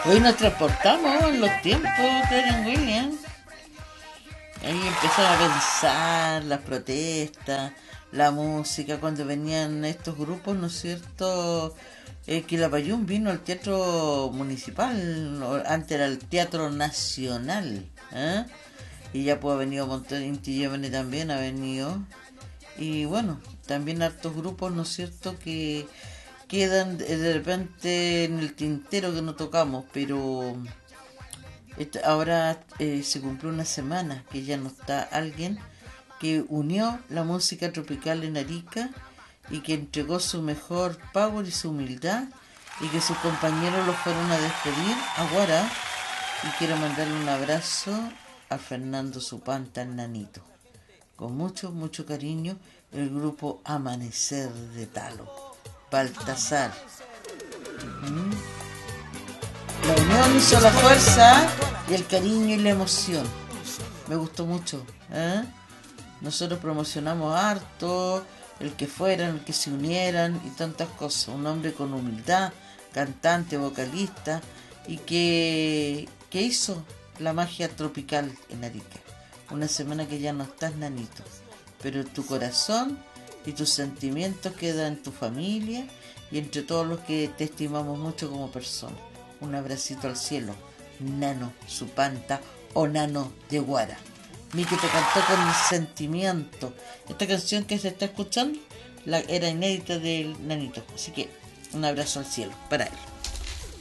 Hoy nos transportamos en los tiempos, Karen Williams. Ahí empezaba a pensar las protestas, la música, cuando venían estos grupos, ¿no es cierto? Quilapayún vino al Teatro Municipal, antes era el Teatro Nacional, ¿eh? Y ya pues ha venido Montevideo Inti también, ha venido. Y bueno, también hartos grupos, ¿no es cierto?, que quedan de repente en el tintero que no tocamos, pero ahora se cumplió una semana que ya no está alguien que unió la música tropical en Arica y que entregó su mejor power y su humildad y que sus compañeros lo fueron a despedir a Guara. Y quiero mandarle un abrazo a Fernando Supanta, el nanito, con mucho, mucho cariño, el grupo Amanecer de Talo, Baltasar. La unión hizo la fuerza y el cariño y la emoción. Me gustó mucho, ¿eh? Nosotros promocionamos harto el que fueran, el que se unieran y tantas cosas. Un hombre con humildad, cantante, vocalista, y que hizo la magia tropical en Arica. Una semana que ya no estás, nanito, pero tu corazón y tus sentimientos quedan en tu familia y entre todos los que te estimamos mucho como persona. Un abracito al cielo, Nano Supanta o Nano de Guara. Mi que te cantó con sentimiento. Esta canción que se está escuchando era inédita del nanito. Así que un abrazo al cielo para él.